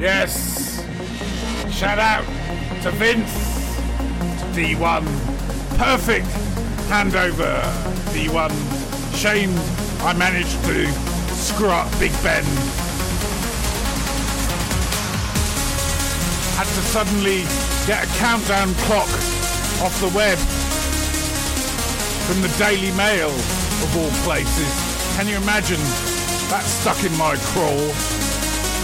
Yes. Shout out to Vince, to D1. Perfect handover, D1. Shame I managed to screw up Big Ben. Had to suddenly get a countdown clock off the web from the Daily Mail, of all places. Can you imagine? That's stuck in my craw.